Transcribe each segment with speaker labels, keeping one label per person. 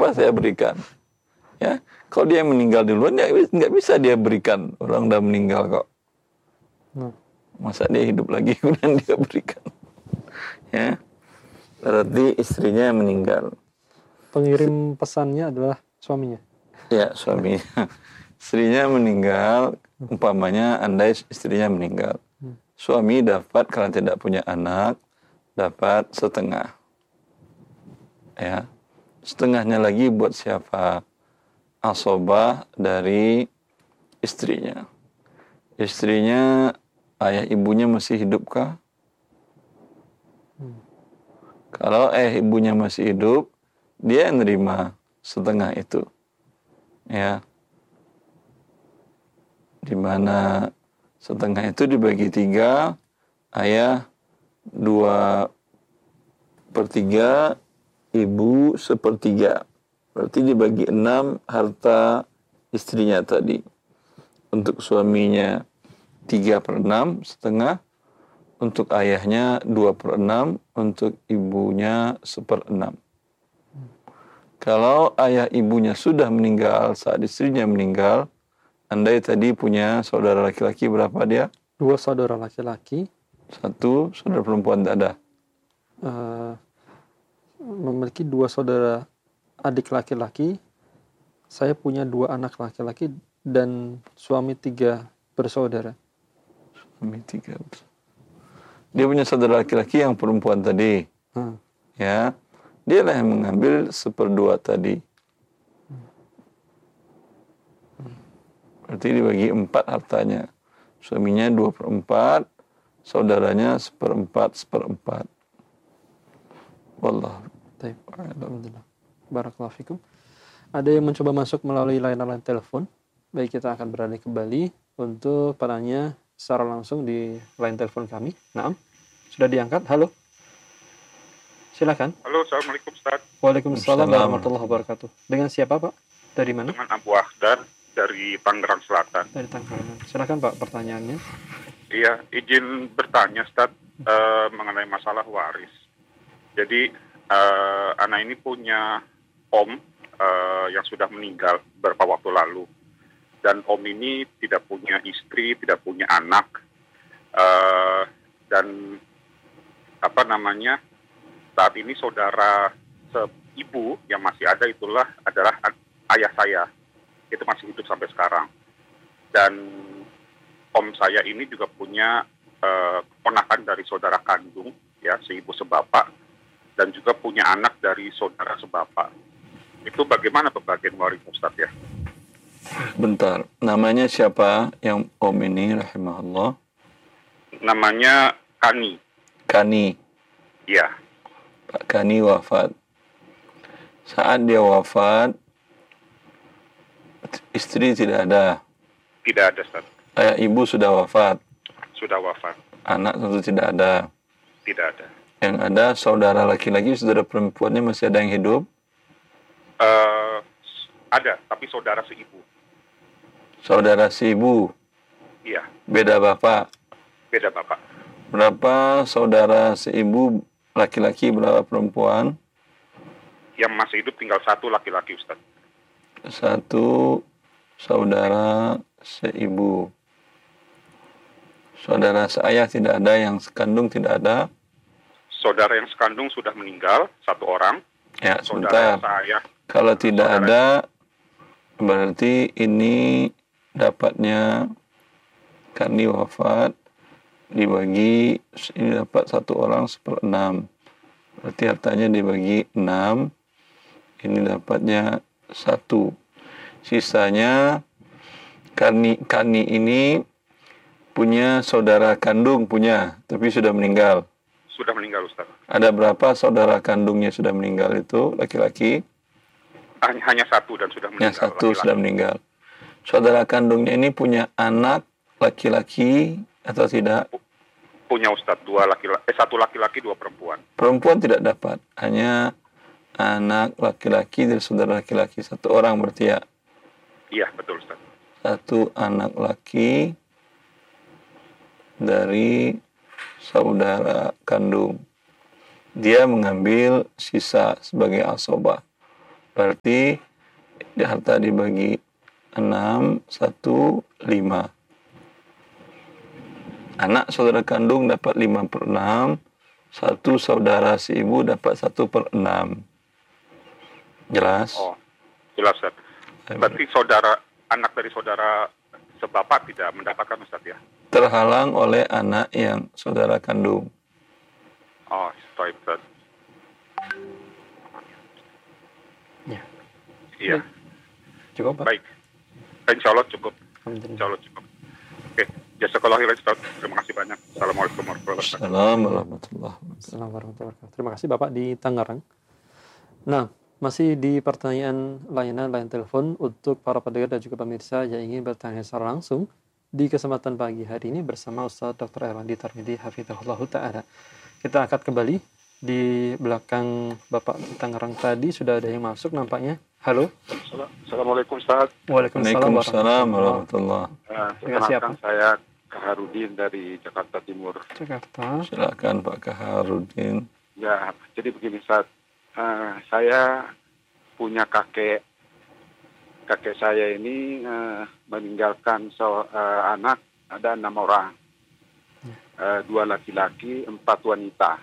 Speaker 1: Kenapa saya berikan? Ya, kalau dia yang meninggal duluan, ya nggak bisa dia berikan. Orang udah meninggal kok. Masa dia hidup lagi kemudian dia berikan? Ya, berarti istrinya yang meninggal.
Speaker 2: Pengirim pesannya adalah suaminya.
Speaker 1: Ya, suaminya. Istrinya meninggal, umpamanya andai istrinya meninggal. Suami dapat, kalau tidak punya anak, dapat setengah. Ya, setengahnya lagi buat siapa? Asobah dari istrinya. Istrinya, ayah ibunya masih hidupkah? Kalau ibunya masih hidup, dia yang nerima setengah itu. Ya, di mana setengah itu dibagi 3, ayah 2/3, ibu 1/3. Berarti dibagi 6 harta istrinya tadi. Untuk suaminya 3/6 setengah, untuk ayahnya 2/6, untuk ibunya 1/6. Kalau ayah ibunya sudah meninggal saat istrinya meninggal, andai tadi punya saudara laki-laki berapa dia?
Speaker 2: 2 saudara laki-laki.
Speaker 1: 1 saudara perempuan tidak ada.
Speaker 2: Memiliki 2 saudara adik laki-laki. Saya punya 2 anak laki-laki dan suami 3 bersaudara.
Speaker 1: Suami 3. Dia punya saudara laki-laki yang perempuan tadi. Ya, dialah yang mengambil 1/2 tadi. Berarti dibagi 4 hartanya. Suaminya 2/4, saudaranya 1/4. Wallah.
Speaker 2: Alhamdulillah. Barakallahu fikum. Ada yang mencoba masuk melalui line telepon. Baik, kita akan beralih kembali untuk penanya secara langsung di line telepon kami. Naam. Sudah diangkat. Halo. Silakan.
Speaker 3: Halo, Assalamualaikum Ustaz.
Speaker 2: Waalaikumsalam warahmatullahi wabarakatuh. Dengan siapa, Pak? Dari mana?
Speaker 3: Dengan Abu Akhdar dari Tangerang Selatan.
Speaker 2: Dari Tangerang. Silakan, Pak, pertanyaannya.
Speaker 3: Iya, izin bertanya Ustaz mengenai masalah waris. Jadi anak ini punya om yang sudah meninggal beberapa waktu lalu, dan om ini tidak punya istri, tidak punya anak, dan saat ini saudara ibu yang masih ada adalah ayah saya, itu masih hidup sampai sekarang. Dan om saya ini juga punya keponakan dari saudara kandung, ya, seibu sebapak, dan juga punya anak dari saudara sebapak. Itu bagaimana pembagian waris, Ustaz, ya?
Speaker 1: Bentar, namanya siapa yang om ini, rahimahullah?
Speaker 3: Namanya Kani.
Speaker 1: Kani.
Speaker 3: Iya.
Speaker 1: Pak Kani wafat. Saat dia wafat, istri tidak ada.
Speaker 3: Tidak ada, Ustaz.
Speaker 1: Ayah ibu sudah wafat.
Speaker 3: Sudah wafat.
Speaker 1: Anak tentu tidak ada.
Speaker 3: Tidak ada.
Speaker 1: Yang ada saudara laki-laki, saudara perempuannya masih ada yang hidup?
Speaker 3: Ada, tapi saudara seibu.
Speaker 1: Saudara seibu?
Speaker 3: Iya.
Speaker 1: Beda bapak?
Speaker 3: Beda bapak.
Speaker 1: Berapa saudara seibu laki-laki, berapa perempuan?
Speaker 3: Yang masih hidup tinggal 1 laki-laki, Ustaz.
Speaker 1: 1 saudara seibu. Saudara seayah tidak ada, yang sekandung tidak ada?
Speaker 3: Saudara yang sekandung sudah meninggal, 1 orang.
Speaker 1: Ya,
Speaker 3: Saudara
Speaker 1: sebentar.
Speaker 3: saya.
Speaker 1: Kalau tidak ada, berarti ini dapatnya Kani wafat, dibagi, ini dapat 1 orang 1/6. Berarti hartanya dibagi 6, ini dapatnya 1. Sisanya Kani ini punya saudara kandung, tapi sudah meninggal.
Speaker 3: Sudah meninggal, Ustaz.
Speaker 1: Ada berapa saudara kandungnya sudah meninggal itu, laki-laki?
Speaker 3: Hanya 1 dan sudah meninggal.
Speaker 1: Yang 1 sudah meninggal. Saudara kandungnya ini punya anak laki-laki atau tidak?
Speaker 3: Punya, Ustaz. 1 laki-laki, 2 perempuan.
Speaker 1: Perempuan tidak dapat. Hanya anak laki-laki dari saudara laki-laki. 1 orang berarti ya?
Speaker 3: Iya, betul, Ustaz.
Speaker 1: 1 anak laki dari saudara kandung. Dia mengambil sisa sebagai asobah. Berarti harta dibagi 6, 1, 5. Anak saudara kandung dapat 5/6, satu saudara si ibu dapat 1/6. Jelas?
Speaker 3: Oh, jelas, Ustaz. Berarti anak dari saudara sebapak tidak mendapatkan, Ustaz, ya?
Speaker 1: Terhalang oleh anak yang saudara kandung.
Speaker 3: Oh, baik, Ustaz.
Speaker 2: Ya.
Speaker 3: Iya,
Speaker 2: Cukup, Pak?
Speaker 3: baik. Insya Allah cukup.
Speaker 2: Alhamdulillah.
Speaker 3: Insya Allah cukup. Oke, jazakallahu khairan, Ustaz. Terima kasih banyak. Assalamualaikum warahmatullahi wabarakatuh.
Speaker 1: Assalamualaikum warahmatullahi wabarakatuh.
Speaker 2: Assalamualaikum warahmatullahi wabarakatuh. Terima kasih Bapak di Tangerang. Nah, masih di pertanyaan layanan telepon untuk para pendengar dan juga pemirsa yang ingin bertanya secara langsung di kesempatan pagi hari ini bersama Ustaz Dr. Erlandi Tarmidi Hafizahullah Ta'ala. Kita angkat kembali di belakang Bapak di Tangerang tadi sudah ada yang masuk nampaknya. Halo.
Speaker 3: Assalamualaikum, Ustaz.
Speaker 1: Waalaikumsalam warahmatullahi.
Speaker 3: Perkenalkan, saya Kaharudin dari Jakarta Timur.
Speaker 2: Jakarta.
Speaker 1: Silakan Pak Kaharudin.
Speaker 3: Ya, jadi begini, Ustaz. Saya punya kakek saya ini meninggalkan anak ada 6 orang, 2 laki-laki, 4 wanita.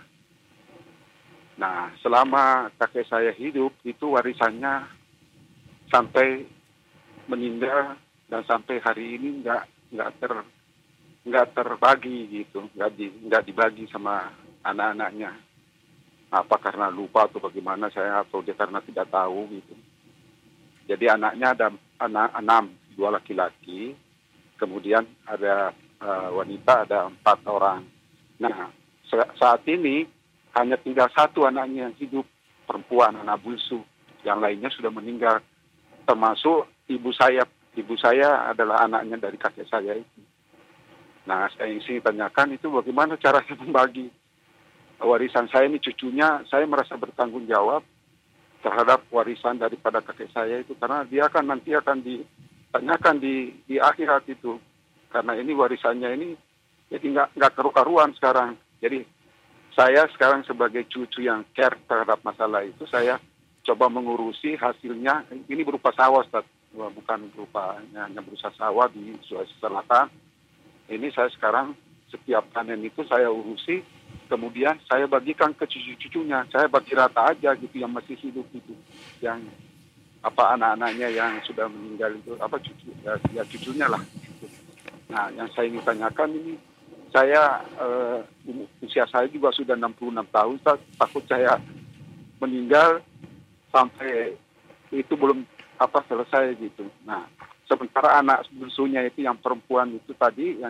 Speaker 3: Nah, selama kakek saya hidup itu warisannya sampai meninggal dan sampai hari ini nggak terbagi gitu, nggak dibagi sama anak-anaknya. Apa karena lupa atau bagaimana saya, atau dia karena tidak tahu gitu. Jadi anaknya ada 6, 2 laki-laki, kemudian ada wanita ada 4 orang. Nah, saat ini hanya tinggal 1 anaknya yang hidup, perempuan, anak bungsu. Yang lainnya sudah meninggal, termasuk ibu saya. Ibu saya adalah anaknya dari kakek saya itu. Nah, saya ingin tanyakan itu bagaimana caranya membagi warisan saya ini, cucunya. Saya merasa bertanggung jawab terhadap warisan daripada kakek saya itu, karena dia nanti akan ditanyakan di akhirat itu. Karena ini warisannya ini jadi nggak karu-karuan sekarang. Jadi saya sekarang sebagai cucu yang care terhadap masalah itu, saya coba mengurusi hasilnya. Ini berupa sawah, Ustaz. Bukan berupa hanya berusaha sawah di Sulawesi Selatan. Ini saya sekarang setiap panen itu saya urusi, kemudian saya bagikan ke cucu-cucunya. Saya bagi rata aja gitu, yang masih hidup itu, yang anak-anaknya yang sudah meninggal itu cucunya lah. Gitu. Nah, yang saya ingin tanyakan ini, saya usia saya juga sudah 66 tahun, takut saya meninggal sampai itu belum selesai gitu. Nah, sementara anak bungsunya itu yang perempuan itu tadi,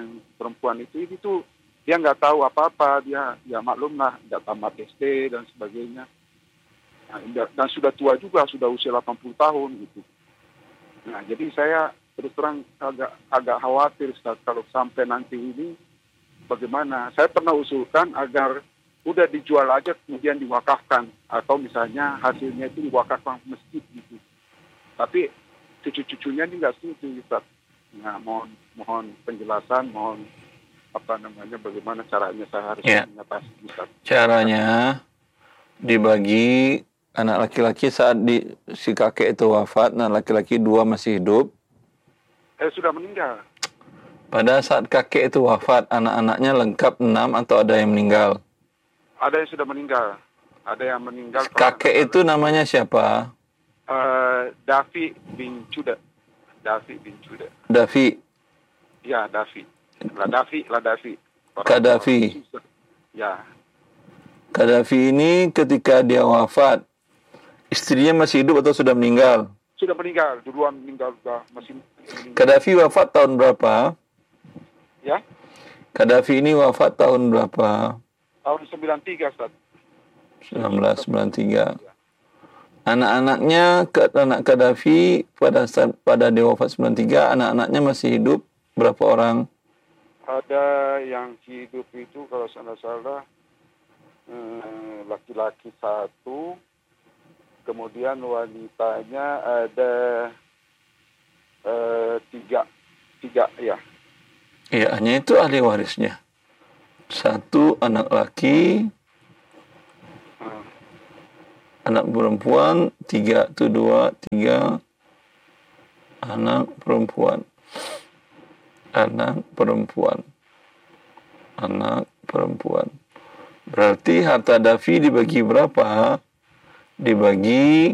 Speaker 3: dia nggak tahu apa-apa, dia ya maklum lah, nggak tamat SD dan sebagainya. Nah, dan sudah tua juga, sudah usia 80 tahun gitu. Nah, jadi saya terus terang agak khawatir, Ustaz, kalau sampai nanti ini bagaimana. Saya pernah usulkan agar udah dijual aja kemudian diwakafkan, atau misalnya hasilnya itu diwakafkan masjid gitu. Tapi cucu-cucunya ini nggak setuju, Ustaz. Nah, mohon penjelasan, bagaimana caranya saya harus mengatasi, Ustaz.
Speaker 1: Caranya dibagi, anak laki-laki saat si kakek itu wafat, anak laki-laki 2 masih hidup.
Speaker 3: Sudah meninggal.
Speaker 1: Pada saat kakek itu wafat, anak-anaknya lengkap 6 atau ada yang meninggal?
Speaker 3: Ada yang sudah meninggal. Ada yang meninggal.
Speaker 1: Kakek itu namanya siapa?
Speaker 3: Davi bin Cuda.
Speaker 1: Davi.
Speaker 3: Ya, Davi. Ladafi.
Speaker 1: Kadafi.
Speaker 3: Ya.
Speaker 1: Kadafi ini ketika dia wafat, istrinya masih hidup atau sudah meninggal?
Speaker 3: Sudah meninggal, duluan meninggal, masih meninggal.
Speaker 1: Kadafi wafat tahun berapa?
Speaker 3: Ya.
Speaker 1: Kadafi ini wafat tahun berapa?
Speaker 3: Tahun 93, Ustaz.
Speaker 1: 1993. Anak-anaknya, anak Kadafi pada dia wafat 93, anak-anaknya masih hidup berapa orang?
Speaker 3: Ada yang hidup itu kalau salah laki-laki 1, kemudian wanitanya ada 3 ya.
Speaker 1: Iya, hanya itu ahli warisnya. 1 anak laki, Anak perempuan 3 itu 2, 3 anak perempuan. Anak perempuan. Anak perempuan. Berarti harta dafi dibagi berapa? Dibagi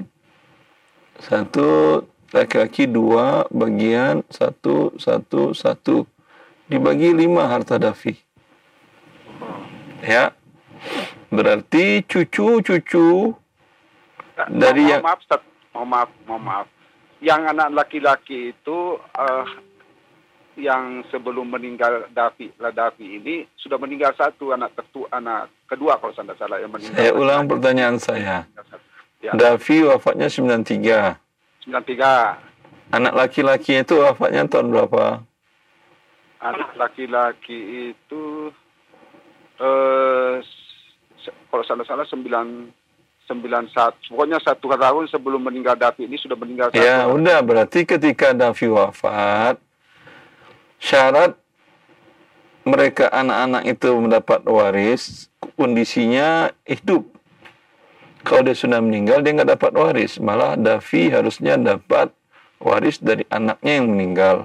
Speaker 1: 1 laki-laki 2 bagian 1 1 1. Dibagi 5 harta dafi. Ya. Berarti cucu-cucu dari yang
Speaker 4: Maaf, Ustaz. Mohon maaf. Yang anak laki-laki itu yang sebelum meninggal Dafi ini sudah meninggal satu, anak kedua kalau saya tidak salah yang meninggal.
Speaker 1: Saya ulang pertanyaan saya.
Speaker 4: Ya.
Speaker 1: Dafi wafatnya 93.
Speaker 4: 93.
Speaker 1: Anak laki-laki itu wafatnya tahun berapa?
Speaker 4: Anak laki-laki itu kalau saya tidak salah 91. Pokoknya 1 tahun sebelum meninggal Dafi ini sudah meninggal satu.
Speaker 1: Ya, udah berarti ketika Dafi wafat, syarat mereka anak-anak itu mendapat waris, kondisinya hidup. Kalau dia sudah meninggal, dia nggak dapat waris. Malah Dafi harusnya dapat waris dari anaknya yang meninggal.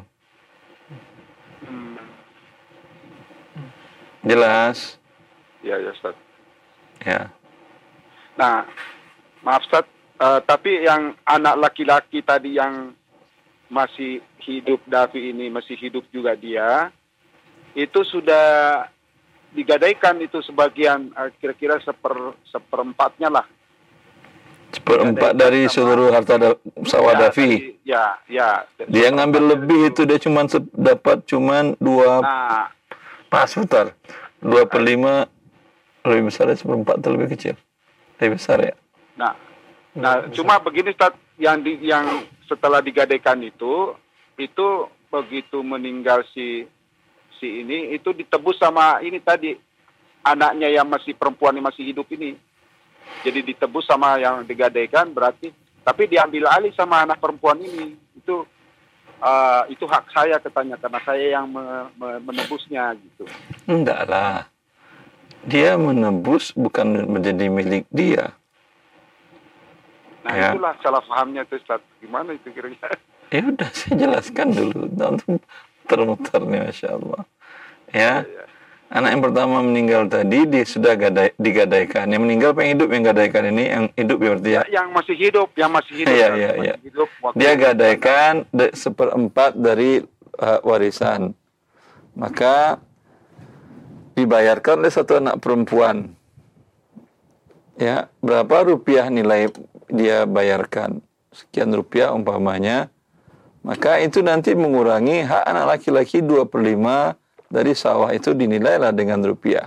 Speaker 1: Jelas?
Speaker 4: Ya, Ustaz.
Speaker 1: Ya.
Speaker 4: Nah, maaf Ustaz, tapi yang anak laki-laki tadi yang masih hidup, Dafi ini masih hidup juga dia, itu sudah digadaikan itu sebagian, kira-kira seperempatnya lah.
Speaker 1: Seperempat dari seluruh harta sawah Dafi.
Speaker 4: Ya.
Speaker 1: Dia ngambil lebih itu, dia dapat cuman 2.
Speaker 4: Nah,
Speaker 1: Pas sebentar. 2/5 lebih besar, seperempat atau lebih kecil? Lebih besar ya?
Speaker 4: Nah, cuma begini Ustaz, yang setelah digadaikan itu begitu meninggal si ini itu ditebus sama ini tadi anaknya yang masih perempuan yang masih hidup ini. Jadi ditebus sama yang digadaikan berarti, tapi diambil alih sama anak perempuan ini. Itu hak saya katanya karena saya yang menebusnya gitu.
Speaker 1: Enggak lah. Dia menebus bukan menjadi milik dia.
Speaker 4: Nah,
Speaker 1: Ya.
Speaker 4: itulah salah pahamnya itu Ustaz. Gimana itu kira-kira?
Speaker 1: Ya udah, saya jelaskan dulu. Muter-muter nih, Masya Allah. Ya. Anak yang pertama meninggal tadi, dia sudah digadaikan. Yang meninggal pengen hidup, yang gadaikan ini, yang hidup ya berarti ya?
Speaker 4: Yang masih hidup.
Speaker 1: Iya.
Speaker 4: Masih hidup
Speaker 1: Dia gadaikan 1/4 dari warisan. Maka dibayarkan oleh satu anak perempuan. Ya, berapa rupiah nilai dia bayarkan? Sekian rupiah umpamanya. Maka itu nanti mengurangi hak anak laki-laki 2/5 dari sawah itu dinilailah dengan rupiah.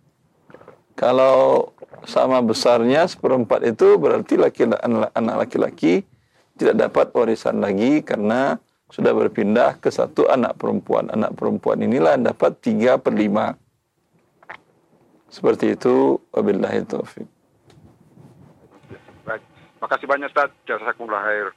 Speaker 1: Kalau sama besarnya 1/4 itu berarti anak laki-laki tidak dapat warisan lagi karena sudah berpindah ke satu anak perempuan. Anak perempuan inilah dapat 3/5. Seperti itu, wabillahi taufik.
Speaker 4: Baik. Makasih banyak Ustaz. Jazakumullah khair.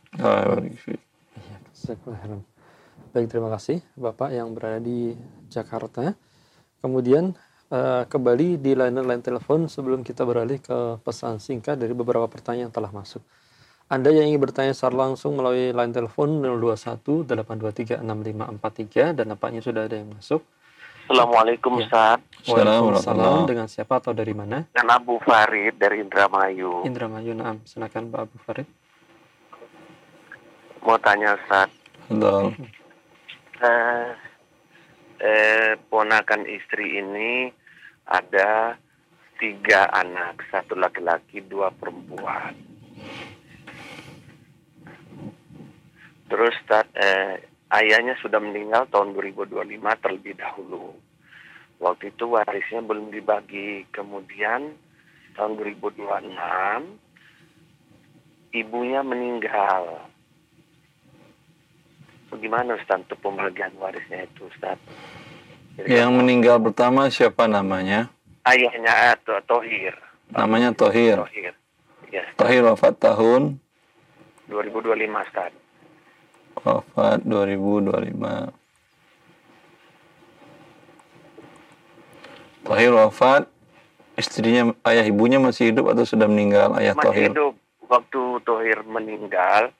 Speaker 2: Baik, terima kasih Bapak yang berada di Jakarta. Kemudian kembali di line telepon sebelum kita beralih ke pesan singkat dari beberapa pertanyaan yang telah masuk. Anda yang ingin bertanya secara langsung melalui line telepon 021 823 6543 dan nampaknya sudah ada yang masuk.
Speaker 5: Assalamualaikum Ustaz.
Speaker 2: Waalaikumsalam. Dengan siapa atau dari mana?
Speaker 5: Dengan Abu Farid dari Indramayu.
Speaker 2: Indramayu, naam. Silakan Pak Abu Farid.
Speaker 5: Mau tanya Ustaz.
Speaker 1: Betul.
Speaker 5: Ponakan istri ini ada 3 anak, 1 laki-laki, 2 perempuan. Terus ayahnya sudah meninggal tahun 2025 terlebih dahulu. Waktu itu warisnya belum dibagi. Kemudian tahun 2026 ibunya meninggal. Bagaimana Ustaz untuk pembagian warisnya itu Ustaz?
Speaker 1: Yang meninggal pertama siapa namanya?
Speaker 5: Ayahnya Tohir.
Speaker 1: Namanya Tohir.
Speaker 5: Tohir. Ya,
Speaker 1: Tohir wafat tahun
Speaker 5: 2025 Ustaz.
Speaker 1: wafat 2025. Tohir wafat, istrinya, ayah ibunya masih hidup atau sudah meninggal? Ayah
Speaker 5: Masih
Speaker 1: Tohir.
Speaker 5: hidup. waktu Tohir meninggal